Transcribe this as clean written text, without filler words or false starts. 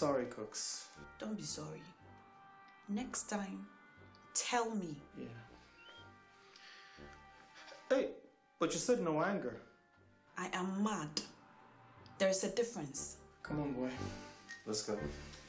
Sorry, Cooks. Don't be sorry. Next time, tell me. Yeah. Hey, but you said no anger. I am mad. There is a difference. Come on, boy. Let's go.